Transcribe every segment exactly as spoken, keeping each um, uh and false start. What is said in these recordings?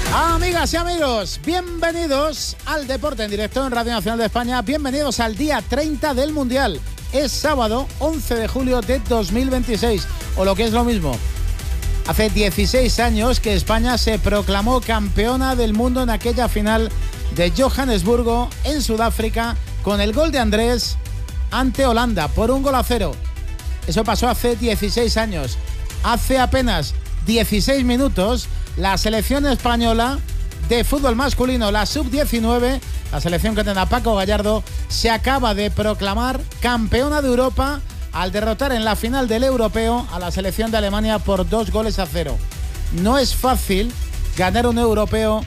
Amigas y amigos, bienvenidos al Deporte en Directo en Radio Nacional de España. Bienvenidos al día treinta del Mundial. Es sábado once de julio de dos mil veintiséis. O lo que es lo mismo, hace dieciséis años que España se proclamó campeona del mundo en aquella final de Johannesburgo, en Sudáfrica, con el gol de Andrés ante Holanda por un gol a cero. Eso pasó hace dieciséis años. Hace apenas dieciséis minutos, la selección española de fútbol masculino, la sub diecinueve, la selección que tendrá Paco Gallardo, se acaba de proclamar campeona de Europa al derrotar en la final del europeo a la selección de Alemania por dos goles a cero. No es fácil ganar un europeo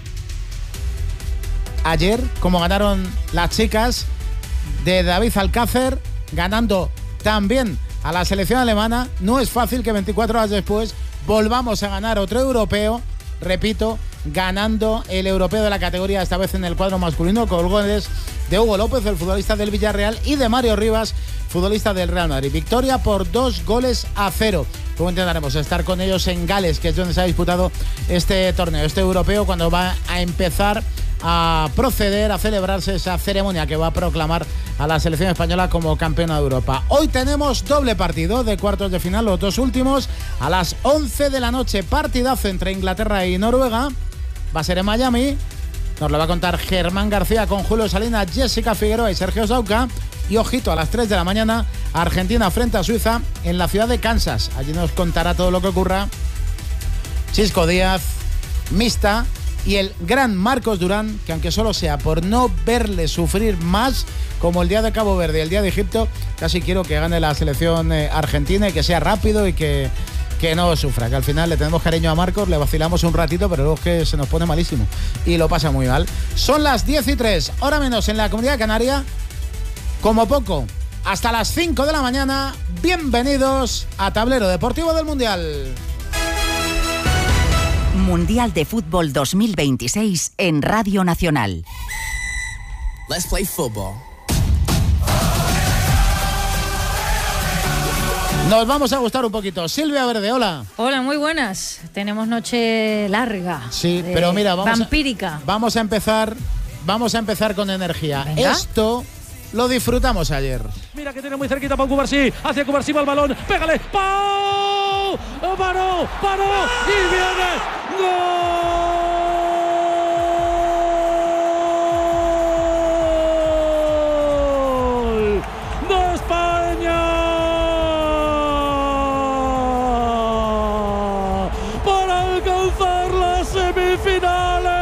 ayer, como ganaron las chicas de David Alcácer, ganando también a la selección alemana. No es fácil que veinticuatro horas después volvamos a ganar otro europeo, repito, ganando el europeo de la categoría, esta vez en el cuadro masculino, con goles de Hugo López, el futbolista del Villarreal, y de Mario Rivas, futbolista del Real Madrid. Victoria por dos goles a cero. Como intentaremos estar con ellos en Gales, que es donde se ha disputado este torneo, este europeo, cuando va a empezar a proceder a celebrarse esa ceremonia que va a proclamar a la selección española como campeona de Europa. Hoy tenemos doble partido de cuartos de final, los dos últimos, a las once de la noche, partidazo entre Inglaterra y Noruega. Va a ser en Miami. Nos lo va a contar Germán García con Julio Salinas, Jessica Figueroa y Sergio Sauca. Y ojito, a las tres de la mañana, Argentina frente a Suiza en la ciudad de Kansas. Allí nos contará todo lo que ocurra Chisco Díaz, Mista y el gran Marcos Durán, que aunque solo sea por no verle sufrir más, como el día de Cabo Verde y el día de Egipto, casi quiero que gane la selección eh, argentina y que sea rápido y que, que no sufra, que al final le tenemos cariño a Marcos, le vacilamos un ratito, pero luego es que se nos pone malísimo y lo pasa muy mal. Son las diez y tres, hora menos en la Comunidad Canaria, como poco, hasta las cinco de la mañana. Bienvenidos a Tablero Deportivo del Mundial. Mundial de Fútbol dos mil veintiséis en Radio Nacional. Let's play football. Nos vamos a gustar un poquito. Silvia Verde, hola. Hola, muy buenas. Tenemos noche larga. Sí, pero mira, vamos vampírica. A, vamos a empezar, vamos a empezar con energía. Venga. Esto lo disfrutamos ayer. Mira que tiene muy cerquita para Cubarsí. Hacia Cubarsí va el balón. Pégale. ¡Pau! ¡Paró! ¡Paró! ¡Y viene! ¡Gol! ¡De España! Para alcanzar las semifinales.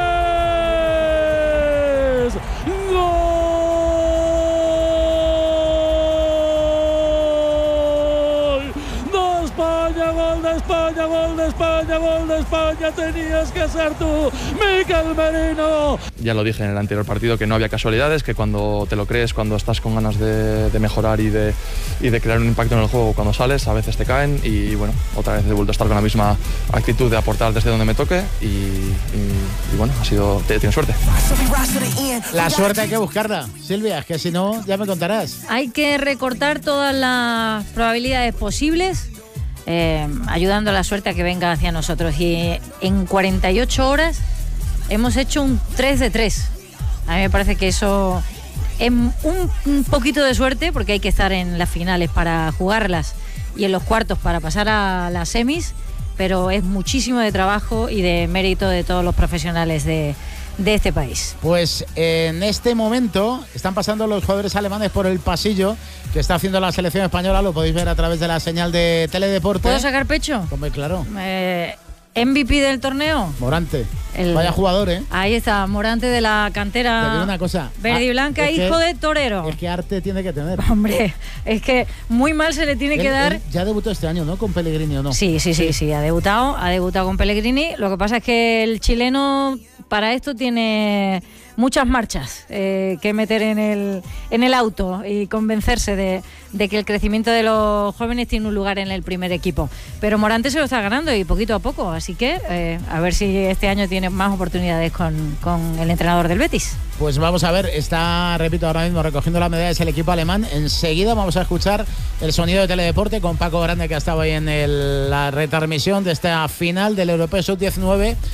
España, gol de España, gol de España, tenías que ser tú, Mikel Merino. Ya lo dije en el anterior partido que no había casualidades, que cuando te lo crees, cuando estás con ganas de, de mejorar y de, y de crear un impacto en el juego cuando sales, a veces te caen y bueno, otra vez he vuelto a estar con la misma actitud de aportar desde donde me toque y, y, y bueno, ha sido, te, tienes suerte. La suerte hay que buscarla, Silvia, es que si no, ya me contarás. Hay que recortar todas las probabilidades posibles, Eh, ayudando a la suerte a que venga hacia nosotros, y en cuarenta y ocho horas hemos hecho un tres de tres. A mí me parece que eso es un, un poquito de suerte, porque hay que estar en las finales para jugarlas y en los cuartos para pasar a las semis, pero es muchísimo de trabajo y de mérito de todos los profesionales de, de este país. Pues en este momento están pasando los jugadores alemanes por el pasillo que está haciendo la selección española. Lo podéis ver a través de la señal de Teledeporte. ¿Puedo sacar pecho? Hombre, claro. Eh, M V P del torneo. Morante. El, Vaya jugador, ¿eh? Ahí está, Morante de la cantera. Te digo una cosa. Verde y blanca, es hijo que, de torero. Es que arte tiene que tener. Hombre, es que muy mal se le tiene él, que dar. Él ya debutó este año, ¿no? Con Pellegrini, ¿o no? Sí, sí, sí, sí, sí, ha debutado, ha debutado con Pellegrini. Lo que pasa es que el chileno para esto tiene muchas marchas eh, que meter en el, en el auto y convencerse de, de que el crecimiento de los jóvenes tiene un lugar en el primer equipo. Pero Morante se lo está ganando y poquito a poco, así que eh, a ver si este año tiene más oportunidades con, con el entrenador del Betis. Pues vamos a ver, está, repito, ahora mismo recogiendo las medallas el equipo alemán. Enseguida vamos a escuchar el sonido de Teledeporte con Paco Grande, que ha estado ahí en el, la retransmisión de esta final del Europeo sub diecinueve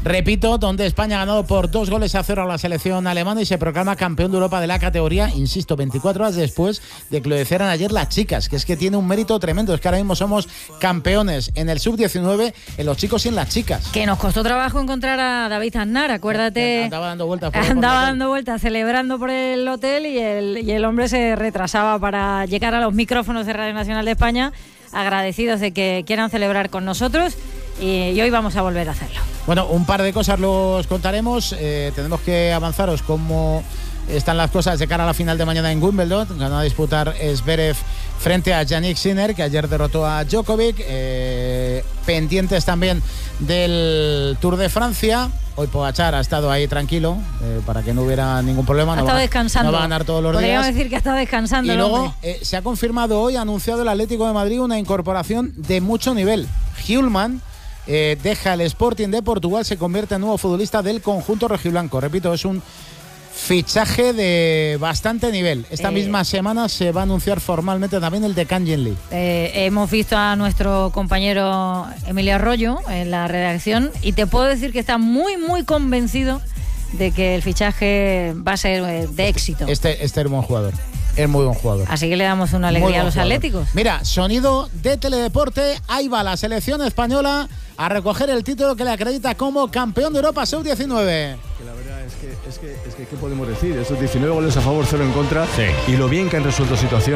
Repito, donde España ha ganado por dos goles a cero a la selección alemana y se proclama campeón de Europa de la categoría, insisto, veinticuatro horas después de que lo hicieran ayer las chicas, que es que tiene un mérito tremendo. Es que ahora mismo somos campeones en el sub diecinueve, en los chicos y en las chicas. Que nos costó trabajo encontrar a David Aznar, acuérdate. Andaba dando vueltas por, Andaba por dando vueltas, celebrando por el hotel y el, y el hombre se retrasaba para llegar a los micrófonos de Radio Nacional de España, agradecidos de que quieran celebrar con nosotros. Y, y hoy vamos a volver a hacerlo. Bueno, un par de cosas los contaremos. Eh, tenemos que avanzaros cómo están las cosas de cara a la final de mañana en Wimbledon. Ganó a disputar Zverev frente a Yannick Sinner, que ayer derrotó a Djokovic. Eh, pendientes también del Tour de Francia. Hoy Pogačar ha estado ahí tranquilo, eh, para que no hubiera ningún problema. Ha no estado va, descansando. No va a ganar todos los Podríamos días. decir que ha estado descansando. Y el luego eh, se ha confirmado hoy, ha anunciado el Atlético de Madrid una incorporación de mucho nivel. Hjulman eh, deja el Sporting de Portugal, se convierte en nuevo futbolista del conjunto rojiblanco. Repito, es un fichaje de bastante nivel. Esta eh, misma semana se va a anunciar formalmente también el de Kangin Lee. Eh, hemos visto a nuestro compañero Emilio Arroyo en la redacción y te puedo decir que está muy, muy convencido de que el fichaje va a ser de éxito. Este, este es un buen jugador. Es muy buen jugador. Así que le damos una alegría a los jugador. Atléticos. Mira, sonido de Teledeporte. Ahí va la selección española a recoger el título que le acredita como campeón de Europa sub diecinueve. Que la verdad es que, es que, es que ¿qué podemos decir? Esos diecinueve goles a favor, cero en contra. Sí. Y lo bien que han resuelto situaciones.